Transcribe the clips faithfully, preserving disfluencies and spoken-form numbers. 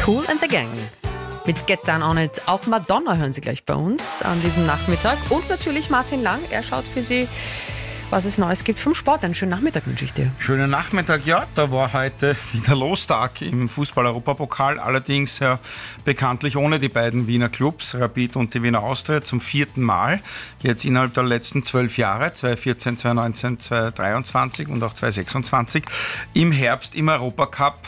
Kool and the Gang. Mit Get Down On It. Auch Madonna hören Sie gleich bei uns an diesem Nachmittag. Und natürlich Martin Lang. Er schaut für Sie, was es Neues gibt vom Sport. Einen schönen Nachmittag wünsche ich dir. Schönen Nachmittag, ja. Da war heute wieder Lostag im Fußball-Europapokal. Allerdings ja, bekanntlich ohne die beiden Wiener Clubs, Rapid und die Wiener Austria, zum vierten Mal. Jetzt innerhalb der letzten zwölf Jahre, zwanzig vierzehn, zwanzig neunzehn, zwanzig dreiundzwanzig und auch zwanzig sechsundzwanzig, im Herbst im Europacup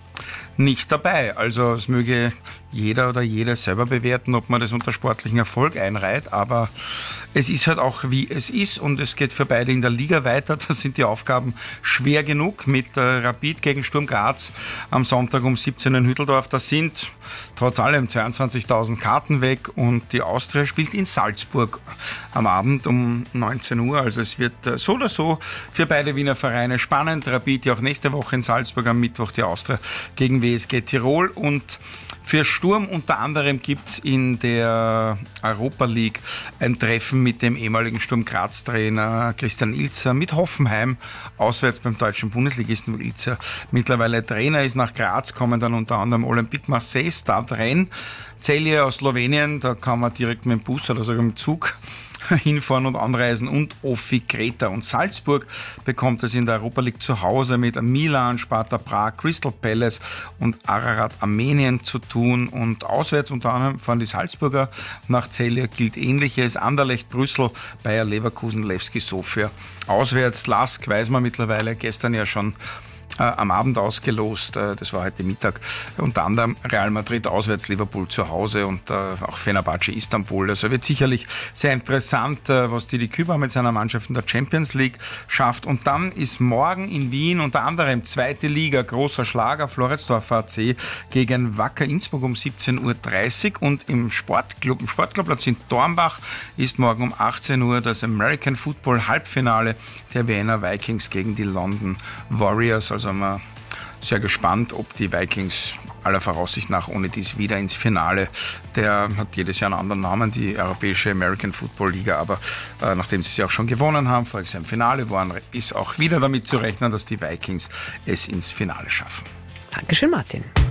nicht dabei. Also es möge jeder oder jede selber bewerten, ob man das unter sportlichen Erfolg einreiht, aber es ist halt auch, wie es ist, und es geht für beide in der Liga weiter. Da sind die Aufgaben schwer genug mit äh, Rapid gegen Sturm Graz am Sonntag um siebzehn Uhr in Hütteldorf. Da sind trotz allem zweiundzwanzigtausend Karten weg, und die Austria spielt in Salzburg am Abend um neunzehn Uhr. Also es wird äh, so oder so für beide Wiener Vereine spannend. Rapid ja auch nächste Woche in Salzburg, am Mittwoch die Austria gegen W S G Tirol. Und für Sturm unter anderem gibt es in der Europa League ein Treffen mit dem ehemaligen Sturm Graz-Trainer Christian Ilzer, mit Hoffenheim, auswärts beim deutschen Bundesligisten, wo Ilzer mittlerweile Trainer ist. Nach Graz kommen dann unter anderem Olympique Marseille, Stade Rennes, Celje aus Slowenien, da kann man direkt mit dem Bus oder sogar mit dem Zug hinfahren und anreisen, und Offi Kreta. Und Salzburg bekommt es in der Europa League zu Hause mit Milan, Sparta Prag, Crystal Palace und Ararat Armenien zu tun. Und auswärts unter anderem fahren die Salzburger nach Celje, gilt Ähnliches. Anderlecht, Brüssel, Bayer Leverkusen, Levski Sofia. Auswärts Lask, weiß man mittlerweile, gestern ja schon Äh, am Abend ausgelost, äh, das war heute Mittag, unter anderem Real Madrid auswärts, Liverpool zu Hause und äh, auch Fenerbahce Istanbul. Also wird sicherlich sehr interessant, äh, was Didi Küber mit seiner Mannschaft in der Champions League schafft. Und dann ist morgen in Wien unter anderem zweite Liga, großer Schlager, Floridsdorfer A C gegen Wacker Innsbruck um siebzehn Uhr dreißig, und im Sportclub, im Sportclubplatz in Dornbach ist morgen um achtzehn Uhr das American Football Halbfinale der Vienna Vikings gegen die London Warriors. Also sind wir sehr gespannt, ob die Vikings aller Voraussicht nach ohne dies wieder ins Finale, der hat jedes Jahr einen anderen Namen, die europäische American Football Liga, aber äh, nachdem sie sie auch schon gewonnen haben, voriges Jahr im Finale waren, ist auch wieder damit zu rechnen, dass die Vikings es ins Finale schaffen. Dankeschön, Martin.